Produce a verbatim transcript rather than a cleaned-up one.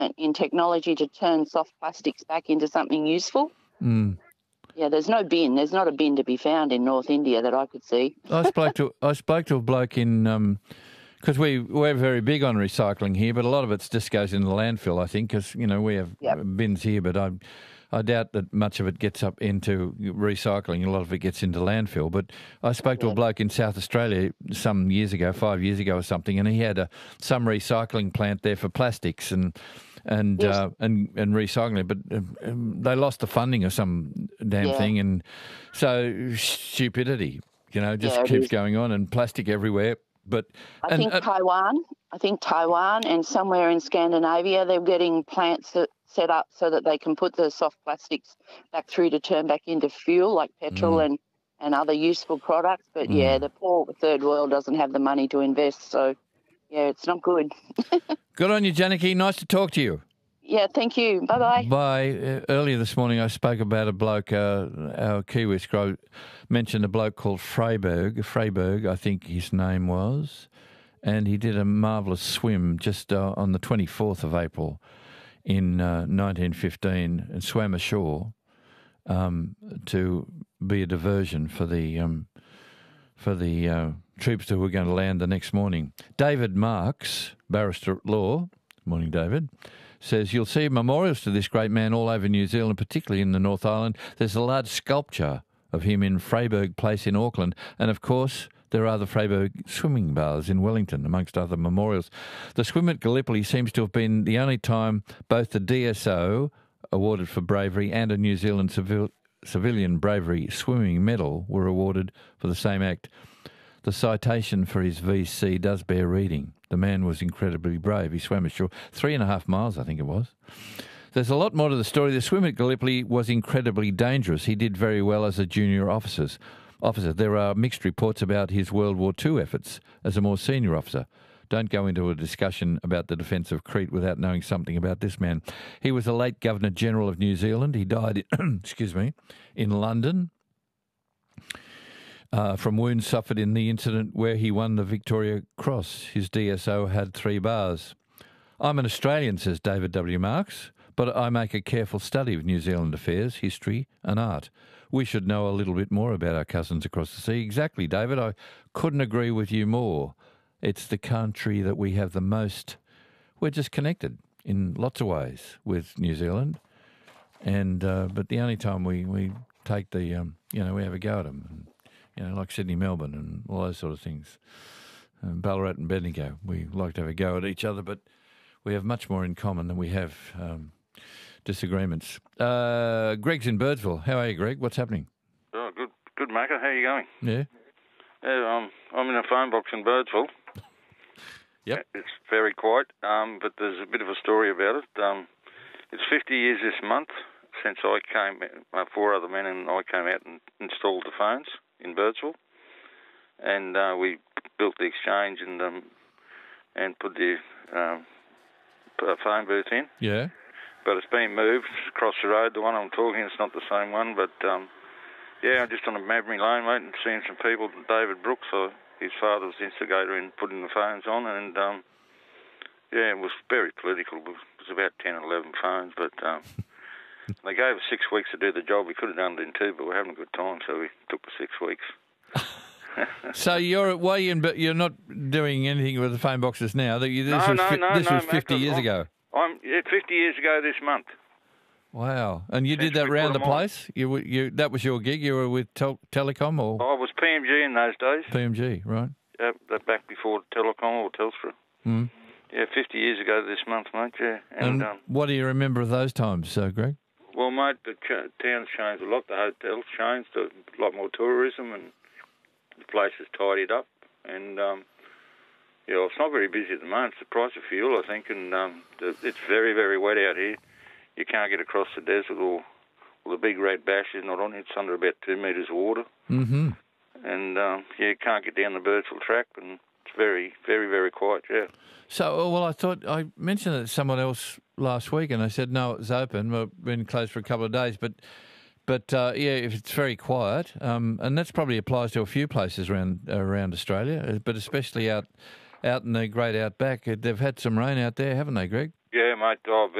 in technology to turn soft plastics back into something useful. Mm. Yeah, there's no bin. There's not a bin to be found in North India that I could see. I spoke to I spoke to a bloke in because um, we we're very big on recycling here, but a lot of it just goes in the landfill. I think because you know we have Yep. bins here, but I I doubt that much of it gets up into recycling. A lot of it gets into landfill. But I spoke to Yeah. a bloke in South Australia some years ago, five years ago or something, and he had a some recycling plant there for plastics and. And, Yes. uh, and and recycling it, but um, they lost the funding or some damn Yeah. thing, and so stupidity, you know, just Yeah, it keeps is. going on, and plastic everywhere. But I and, think uh, Taiwan, I think Taiwan and somewhere in Scandinavia, they're getting plants that set up so that they can put the soft plastics back through to turn back into fuel like petrol Mm. and, and other useful products. But, yeah, the poor third world doesn't have the money to invest. So, yeah, it's not good. good on you, Janaki. Nice to talk to you. Yeah, thank you. Bye-bye. Bye. Uh, earlier this morning, I spoke about a bloke. Uh, our Kiwi scroll mentioned a bloke called Freiberg. Freiberg, I think his name was, and he did a marvellous swim just uh, on the twenty-fourth of April in uh, nineteen fifteen and swam ashore um, to be a diversion for the um, for the uh, troops who were going to land the next morning. David Marks, barrister at law, morning David, says you'll see memorials to this great man all over New Zealand, particularly in the North Island. There's a large sculpture of him in Freiberg Place in Auckland, and of course there are the Freiberg swimming baths in Wellington, amongst other memorials. The swim at Gallipoli seems to have been the only time both the D S O, awarded for bravery, and a New Zealand civil, civilian bravery swimming medal were awarded for the same act. The citation for his V C does bear reading. The man was incredibly brave. He swam ashore three and a half miles, I think it was. There's a lot more to the story. The swim at Gallipoli was incredibly dangerous. He did very well as a junior officers. officer. There are mixed reports about his World War Two efforts as a more senior officer. Don't go into a discussion about the defence of Crete without knowing something about this man. He was a late Governor-General of New Zealand. He died, excuse me, in London. Uh, from wounds suffered in the incident where he won the Victoria Cross. His D S O had three bars. I'm an Australian, says David W. Marks, but I make a careful study of New Zealand affairs, history and art. We should know a little bit more about our cousins across the sea. Exactly, David. I couldn't agree with you more. It's the country that we have the most... We're just connected in lots of ways with New Zealand. and uh, But the only time we, we take the... Um, you know, we have a go at them. And, you know, like Sydney, Melbourne and all those sort of things. Um, Ballarat and Bendigo, we like to have a go at each other, but we have much more in common than we have um, disagreements. Uh, Greg's in Birdsville. How are you, Greg? What's happening? Oh, good, good, Macca. How are you going? Yeah? Yeah, um, I'm in a phone box in Birdsville. Yep. It's very quiet, um, but there's a bit of a story about it. Um, it's fifty years this month since I came, uh, four other men and I came out and installed the phones in Birdsville, and uh, we built the exchange and um, and put the um, put a phone booth in. Yeah. But it's been moved across the road. The one I'm talking, it's not the same one. But um, yeah, I'm just on a Mabry Lane, mate, and seeing some people. David Brooks, uh, his father was the instigator in putting the phones on, and um, yeah, it was very political. It was, it was about ten or eleven phones, but um, they gave us six weeks to do the job. We could have done it in two, but we're having a good time, so we took the six weeks. So you're why you but you're not doing anything with the phone boxes now? That you, this no, was, no, fi- no, this no, was fifty mate, years I'm, ago. I'm yeah, fifty years ago this month. Wow! And you Since did that we round put the 'em on. place. You were- you that was your gig. You were with tel- Telecom or I was P M G in those days. P M G, right? Uh, that back before Telecom or Telstra. Mm. Yeah, fifty years ago this month, mate. Yeah, And and, um, what do you remember of those times, uh, Greg? well, mate, the ch- town's changed a lot. The hotel's changed. A lot more tourism, and the place is tidied up. And um, yeah, well, it's not very busy at the moment. It's the price of fuel, I think, and um, the, it's very, very wet out here. You can't get across the desert, or, or the big red bash is not on it. It's under about two metres of water. Mm-hmm. And um, yeah, you can't get down the Birdsville track, and it's very, very, very quiet. Yeah. So, oh, well, I thought I mentioned it to someone else last week, and I said no, it was open. Well, been closed for a couple of days, but but uh, yeah, if it's very quiet, um, and that's probably applies to a few places around around Australia, but especially out out in the great outback. They've had some rain out there, haven't they, Greg? Yeah, mate. Oh,